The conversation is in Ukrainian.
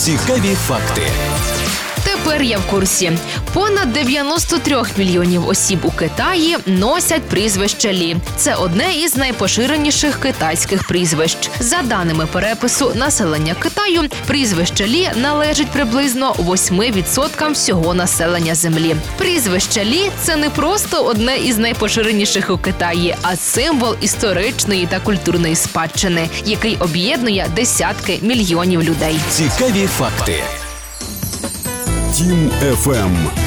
Цікаві факти. Тепер я в курсі. Понад 93 мільйонів осіб у Китаї носять прізвище Лі. Це одне із найпоширеніших китайських прізвищ. За даними перепису населення Китаю, прізвище Лі належить приблизно 8% всього населення землі. Прізвище Лі – це не просто одне із найпоширеніших у Китаї, а символ історичної та культурної спадщини, який об'єднує десятки мільйонів людей. Цікаві факти. Тім FM.